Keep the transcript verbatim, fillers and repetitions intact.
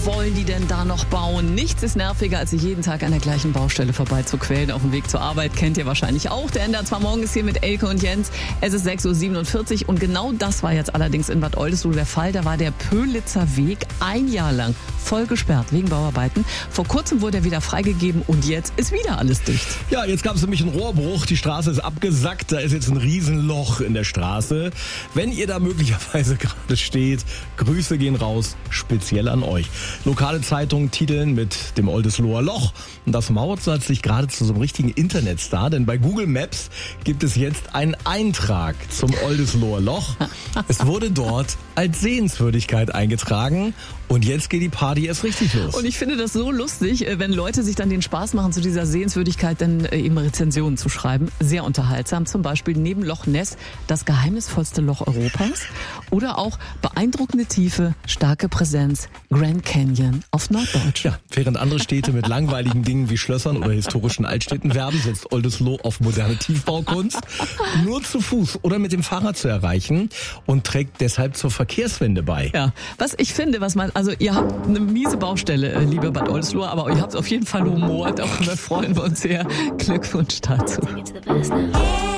wollen die denn da noch bauen? Nichts ist nerviger, als sich jeden Tag an der gleichen Baustelle vorbeizuquälen. Auf dem Weg zur Arbeit kennt ihr wahrscheinlich auch. Der N D R zwei Morgen ist hier mit Elke und Jens. Es ist sechs Uhr siebenundvierzig und genau das war jetzt allerdings in Bad Oldesloe der Fall. Da war der Pölitzer Weg ein Jahr lang voll gesperrt wegen Bauarbeiten. Vor kurzem wurde er wieder freigegeben und jetzt ist wieder alles dicht. Ja, jetzt gab es nämlich einen Rohrbruch. Die Straße ist abgesackt. Da ist jetzt ein Riesenloch in der Straße. Wenn ihr da möglicherweise gerade steht, Grüße gehen raus, speziell an euch. Lokale Zeitungen titeln mit dem Oldesloer Loch. Und das mausert sich gerade zu so einem richtigen Internetstar. Denn bei Google Maps gibt es jetzt einen Eintrag zum Oldesloer Loch. Es wurde dort als Sehenswürdigkeit eingetragen. Und jetzt geht die Party erst richtig los. Und ich finde das so lustig, wenn Leute sich dann den Spaß machen, zu dieser Sehenswürdigkeit dann eben Rezensionen zu schreiben. Sehr unterhaltsam. Zum Beispiel neben Loch Ness das geheimnisvollste Loch Europas. Oder auch beeindruckende Tiefe, starke Präsenz, Grand Canyon auf Norddeutsch. Ja, während andere Städte mit langweiligen Dingen wie Schlössern oder historischen Altstädten werben, setzt Oldesloe auf moderne Tiefbaukunst. Nur zu Fuß oder mit dem Fahrrad zu erreichen und trägt deshalb zur Verkehrswende bei. Ja, was ich finde, was man, also ihr habt eine miese Baustelle, liebe Bad Oldesloe, aber ihr habt auf jeden Fall Humor. Darüber freuen wir uns sehr. Glückwunsch dazu.